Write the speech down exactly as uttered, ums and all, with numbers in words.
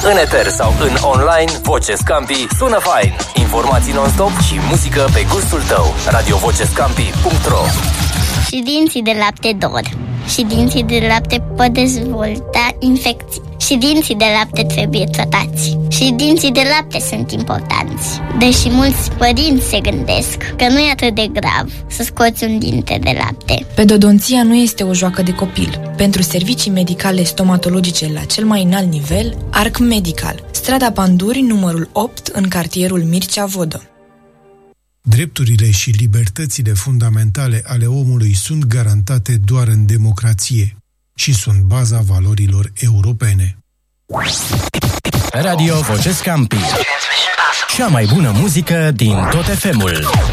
În eter sau în online, Voce Scampi sună fain. Informații non-stop și muzică pe gustul tău. radio voce scampi punct ro. Și dinții de lapte dor. Și dinții de lapte pot dezvolta infecții. Și dinții de lapte trebuie tratați. Și dinții de lapte sunt importanți. Deși mulți părinți se gândesc că nu e atât de grav să scoți un dinte de lapte. Pedodonția nu este o joacă de copil. Pentru servicii medicale stomatologice la cel mai înalt nivel, Arc Medical, strada Panduri, numărul opt, în cartierul Mircea Vodă. Drepturile și libertățile fundamentale ale omului sunt garantate doar în democrație și sunt baza valorilor europene. Radio Voce Scampi. Cea mai bună muzică din tot F M-ul.